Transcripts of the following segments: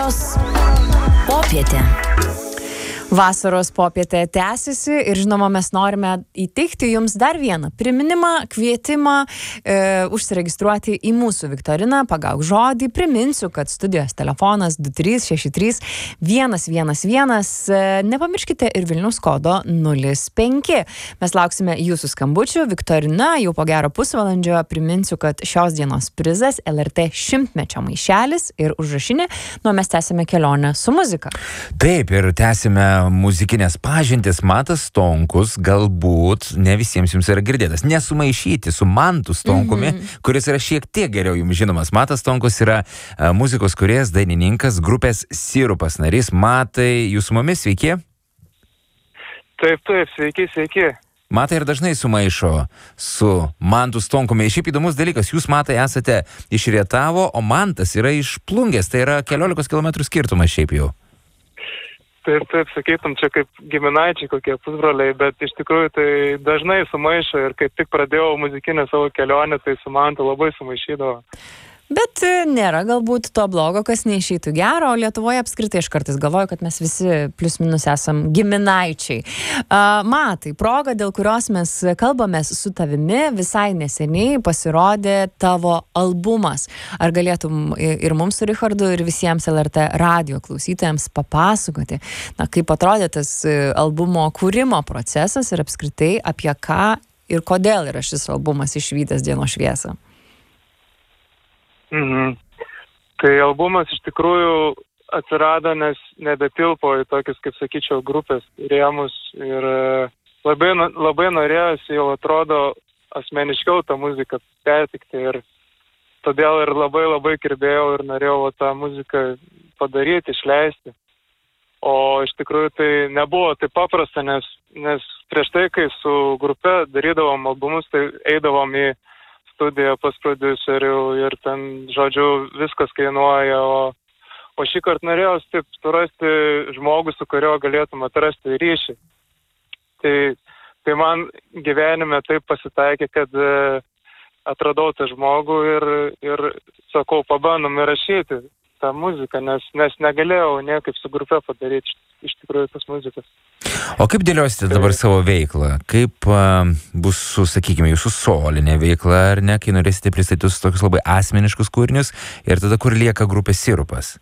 Vasaros popietė. Vasaros popietė tęsiasi ir žinoma, mes norime įteikti jums dar vieną priminimą, kvietimą užsiregistruoti į mūsų viktoriną Pagauk žodį. Priminsiu, kad studijos telefonas 2363 111. Nepamirškite ir Vilniaus kodo 05. Mes lauksime jūsų skambučių. Viktorina jau po gero pusvalandžio. Priminsiu, kad šios dienos prizas LRT 100-mečio maišelis ir užrašinė. Nu, mes tęsime kelionę su muzika. Taip, ir tęsime muzikinės pažintis. Matas Stonkus, galbūt ne visiems jums yra girdėtas. Nesumaišyti su Mantu Stonkumi, kuris yra šiek tiek geriau jums žinomas. Matas Stonkus yra muzikos kūrėjas, dainininkas, grupės Sirupas narys. Matai, jūs su mumis, sveiki? Taip, sveiki. Matai ir dažnai sumaišo su Mantu Stonkumi. Šiaip įdomus dalykas, jūs, Matai, esate iš Rietavo, o Mantas yra iš Plungės. Tai yra 11 km skirtumas šiaip jau. Taip, sakytum, čia kaip giminaičiai kokie pusbroliai, bet iš tikrųjų tai dažnai sumaišo ir kaip tik pradėjau muzikinę savo kelionę, tai su Mantu labai sumaišydavo. Bet nėra galbūt to blogo, kas neišeitų gero, o Lietuvoje apskritai aš kartais galvoju, kad mes visi plius minus esam giminaičiai. Matai, proga, dėl kurios mes kalbamės su tavimi, visai neseniai pasirodė tavo albumas. Ar galėtum ir mums su Richardu, ir visiems LRT radio klausytojams papasakoti, kaip atrodė tas albumo kūrimo procesas ir apskritai apie ką ir kodėl yra šis albumas išvydęs dienos šviesą? Tai albumas iš tikrųjų atsirado, nes nebetilpo į tokius, kaip sakyčiau, grupės rėmus ir labai norėjosi jau atrodo asmeniškiau tą muziką pertikti ir todėl ir labai kirbėjau ir norėjau tą muziką padaryti, išleisti. O iš tikrųjų tai nebuvo taip paprasta, nes prieš tai, kai su grupe darydavom albumus, tai eidavom į studiją pas prodiuserių ir ten, žodžiu, viskas kainuoja, o šį kartą norėjau taip surasti žmogų, su kurio galėtum atrasti ryšį. Tai man gyvenime taip pasitaikė, kad atradau tą žmogų ir sakau, pabandom įrašyti tą muziką, nes negalėjau niekaip su grupe padaryti iš tikrųjų tas muzikas. O kaip dėliosite dabar savo veiklą? Kaip bus su, sakykime, jūsų solinė veikla, ar ne, kai norėsite pristatyti tokius labai asmeniškus kūrinius ir tada kur lieka grupė Sirupas?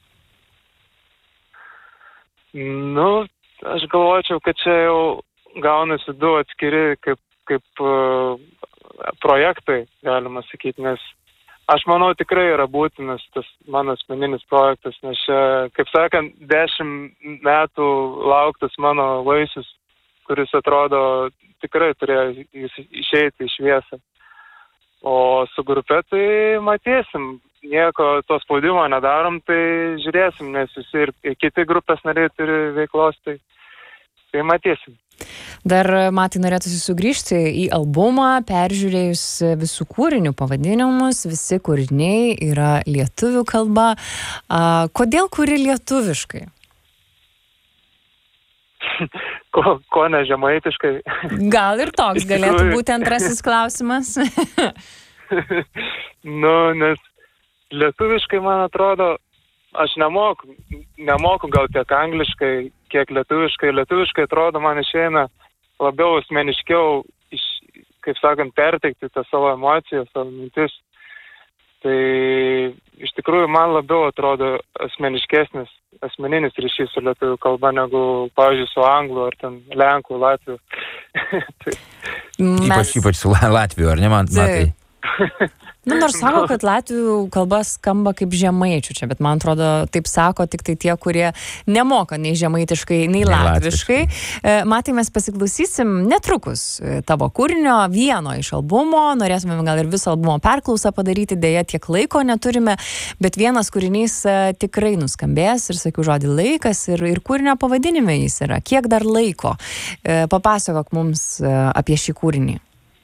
Nu, aš galvočiau, kad čia jau gaunasi du atskiri kaip projektai, galima sakyti, nes aš manau tikrai yra būtinas tas mano asmeninis projektas, nes čia, kaip sakant, 10 metų lauktas mano vaisius, kuris atrodo tikrai turėjo išeiti į šviesą. O su grupe tai matysim, nieko to spaudimo nedarom, tai žiūrėsim, nes visi ir kiti grupės nariai turi veiklos, tai matysim. Dar, Matai, norėtųsi sugrįžti į albumą, peržiūrėjus visų kūrinių pavadinimus, visi kūriniai yra lietuvių kalba. Kodėl kuri lietuviškai? Ko ne žemaitiškai? Gal ir toks galėtų būti antrasis klausimas. Nes lietuviškai, man atrodo, aš nemoku gal tiek angliškai, kiek lietuviškai. Lietuviškai atrodo, man išeina labiau asmeniškiau, kaip sakant, perteikti tą savo emociją, savo mintis. Tai iš tikrųjų man labiau atrodo asmeninis ryšys su lietuvių kalba, negu, pavyzdžiui, su anglų ar ten lenkų, latvių. Ypač su latvių, ar ne, Matai? Nors sako, kad latvių kalba skamba kaip žemaičių čia, bet man atrodo, taip sako tik tai tie, kurie nemoka nei žemaitiškai, nei latviškai. Matai, mes pasiklausysim netrukus tavo kūrinio, vieno iš albumo, norėsime gal ir viso albumo perklausą padaryti, dėja tiek laiko neturime, bet vienas kūrinys tikrai nuskambės ir sakiau žodį laikas ir kūrinio pavadinime jis yra. Kiek dar laiko? Papasakok mums apie šį kūrinį.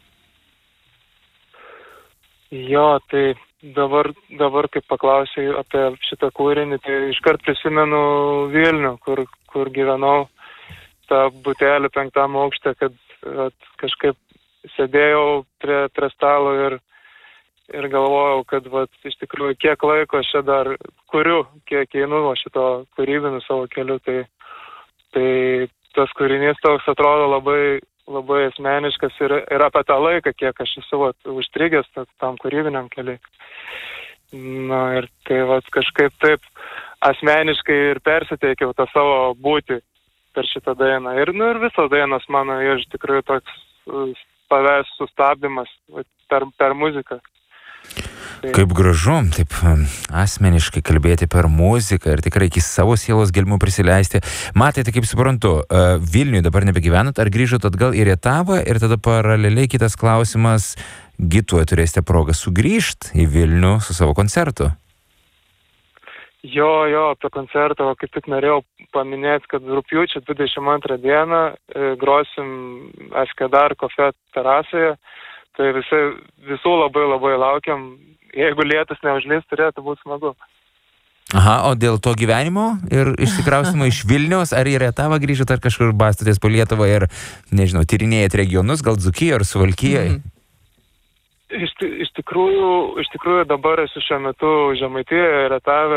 Jo, tai dabar kaip paklausai apie šitą kūrinį, tai iškart prisimenu Vilnių, kur gyvenau, tą butelį 5 aukšte, kad kažkaip sėdėjau prie stalo ir ir galvojau, kad iš tikrųjų kiek laiko aš čia dar kuriu, kiek einu šito kūrybiniu savo keliu, tai tas kūrinys toks atrodo labai asmeniškas ir apie tą laiką, kiek aš esu užstrigęs tam kūrybiniam keliui. Ir tai kažkaip taip asmeniškai ir persiteikiau tą savo būtį per šitą dainą. Ir visos dainos mano iš tikrųjų toks savęs sustabdymas per muziką. Kaip gražu, taip asmeniškai kalbėti per muziką ir tikrai iki savo sielos gelmių prisileisti. Matai, tai kaip suprantu, Vilniuje dabar nebegyvenat, ar grįžot atgal į Rietavą ir tada paraleliai kitas klausimas, tuoj turėsite progą sugrįžti į Vilnių su savo koncertu? Jo, apie koncertą, kaip tik norėjau paminėti, kad rugpjūčio 22 dieną grosim Eskadar Cafe terasoje, tai visų labai laukiam. Jeigu lietus neužlys, turėtų būti smagu. Aha, o dėl to gyvenimo ir išsikraustimo iš Vilniaus, ar į Rietavą grįžot, ar kažkur bastotės po Lietuvą ir, nežinau, tyrinėjat regionus, gal Dzūkijoje ar Suvalkijoje? Iš tikrųjų dabar esu šiuo metu Žemaitijoje, Rietave.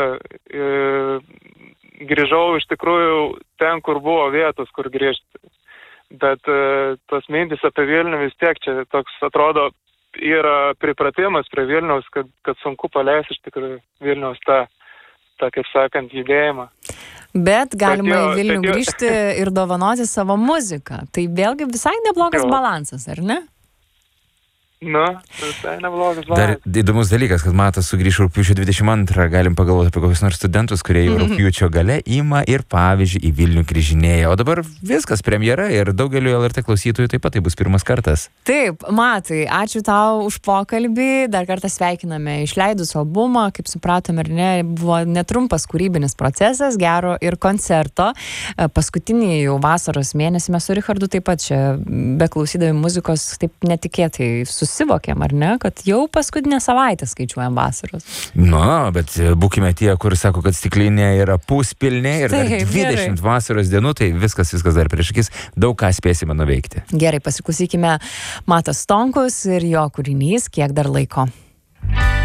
Grįžau iš tikrųjų ten, kur buvo vietos, kur grįžti. Bet tos mintis apie Vilnių vis tiek čia toks atrodo yra pripratimas prie Vilniaus, kad sunku paleisti iš tikrųjų Vilniaus tą, kaip sakant, judėjimą. Bet galima į Vilnių grįžti ir dovanoti savo muziką. Tai vėlgi visai neblogas balansas, ar ne? Visai neblogas balansas. Dar įdomus dalykas, kad Matas sugrįš rugpjūčio 22, galim pagalvoti apie kokius nors studentus, kurie jau rugpjūčio gale ima ir pavyzdžiui į Vilnių grįžinėja. O dabar viskas, premjera ir daugeliu LRT klausytojų taip pat tai bus pirmas kartas. Taip, Matai, ačiū tau už pokalbį, dar kartą sveikiname išleidus albumą, kaip supratome, ar ne, buvo netrumpas kūrybinis procesas, gero ir koncerto. Paskutinį jau vasaros mėnesį mes su Richardu taip pat čia, beklausydami muzikos, taip netikėtai susivokėm, ar ne, kad jau paskutinę savaitę skaičiuojam vasaros. Bet būkime tie, kur sako, kad stiklinė yra puspilnė ir dar 20 vasaros dienų, tai viskas dar prieš akis, daug ką spėsime nuveikti. Gerai, pasiklausykime Matas Stonkus ir jo kūrinys Kiek dar laiko.